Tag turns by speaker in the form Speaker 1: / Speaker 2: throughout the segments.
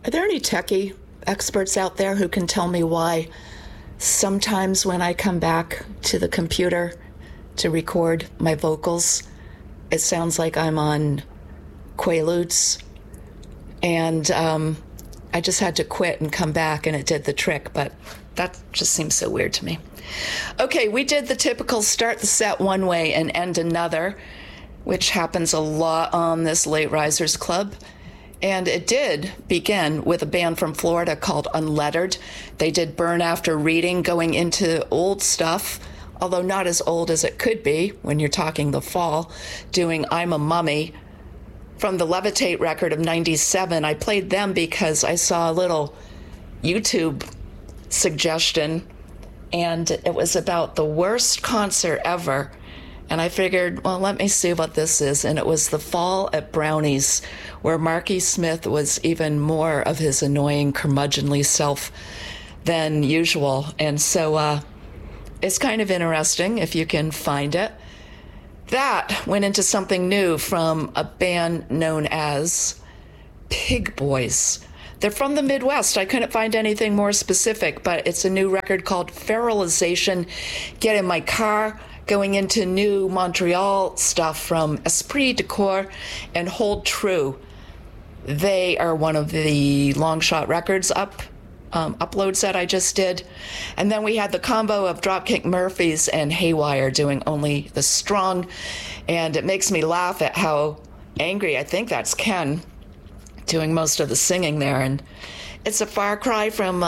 Speaker 1: Are there any techie experts out there who can tell me why sometimes when I come back to the computer to record my vocals, it sounds like I'm on Quaaludes? And I just had to quit and come back and it did the trick, but that just seems so weird to me. Okay, we did the typical start the set one way and end another, which happens a lot on this Late Risers Club. And it did begin with a band from Florida called Unlettered. They did Burn After Reading, going into old stuff, although not as old as it could be when you're talking the fall, doing I'm a Mummy. From the Levitate record of 97, I played them because I saw a little YouTube suggestion, and it was about the worst concert ever. And I figured, well, let me see what this is. And it was The Fall at Brownies, where Marky Smith was even more of his annoying, curmudgeonly self than usual. And so it's kind of interesting if you can find it. That went into something new from a band known as Pig Boys. They're from the Midwest. I couldn't find anything more specific, but it's a new record called Feralization. Get in my car, going into new Montreal stuff from Esprit de Corps and Hold True. They are one of the Long Shot Records uploads that I just did. And then we had the combo of Dropkick Murphys and Haywire doing Only the Strong. And it makes me laugh at how angry, I think that's Ken, doing most of the singing there. And it's a far cry from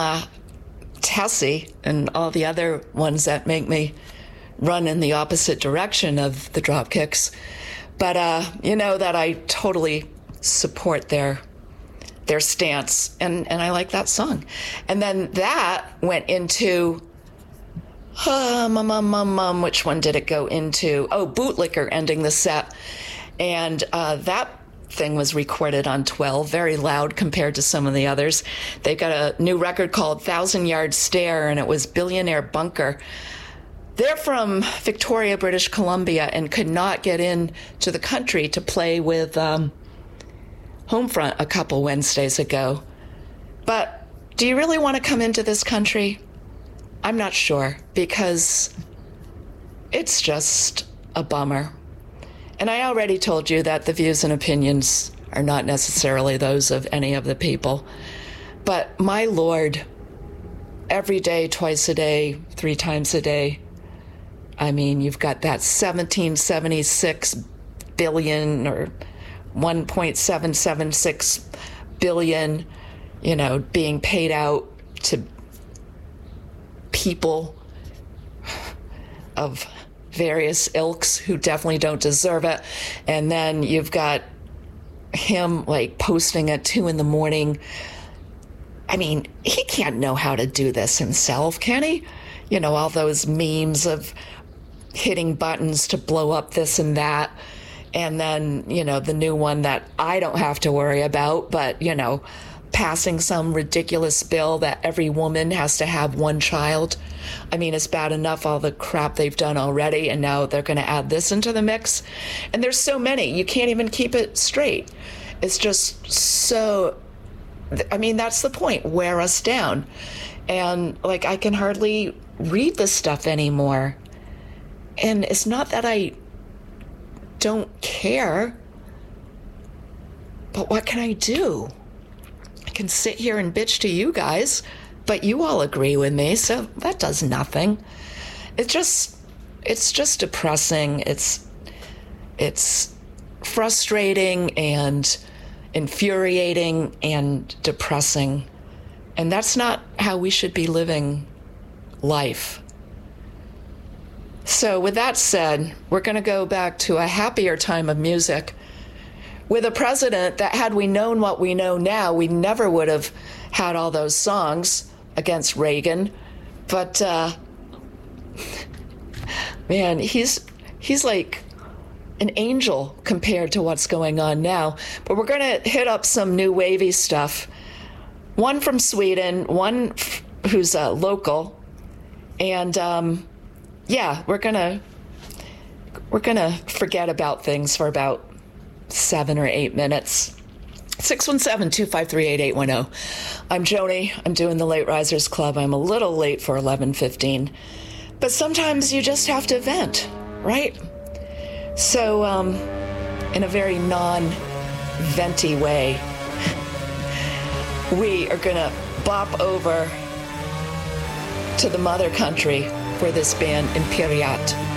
Speaker 1: Tessie and all the other ones that make me run in the opposite direction of the Dropkicks. But you know that I totally support their stance, and I like that song. And then that went into which one did it go into? Oh, Bootlicker ending the set. And that thing was recorded on 12, very loud compared to some of the others. They've got a new record called 1,000 Yard Stare, and it was Billionaire Bunker. They're from Victoria, British Columbia, and could not get into the country to play with Homefront a couple Wednesdays ago. But do you really want to come into this country? I'm not sure, because it's just a bummer. And I already told you that the views and opinions are not necessarily those of any of the people. But my Lord, every day, twice a day, 3 times a day, I mean, you've got that 1776 billion or 1.776 billion, you know, being paid out to people of various ilks who definitely don't deserve it. And then you've got him like posting at 2 a.m. I mean, he can't know how to do this himself, can he? You know, all those memes of hitting buttons to blow up this and that. And then, you know, the new one that I don't have to worry about, but, you know, passing some ridiculous bill that every woman has to have 1 child. I mean, it's bad enough all the crap they've done already, and now they're going to add this into the mix. And there's so many, you can't even keep it straight. It's just so, I mean, that's the point, wear us down. And, like, I can hardly read this stuff anymore. And it's not that I don't care, but what can I do? I can sit here and bitch to you guys, but you all agree with me, so that does nothing. It's just depressing. It's frustrating and infuriating and depressing. And that's not how we should be living life. So with that said, we're going to go back to a happier time of music with a president that, had we known what we know now, we never would have had all those songs against Reagan. But, man, he's like an angel compared to what's going on now. But we're going to hit up some new wavy stuff. One from Sweden, one who's local, and yeah, we're gonna forget about things for about 7 or 8 minutes. 617-253-8810. I'm Joni. I'm doing the Late Risers Club. I'm a little late for 11:15. But sometimes you just have to vent, right? So, in a very non-venty way, we are going to bop over to the mother country for this band, Imperiat.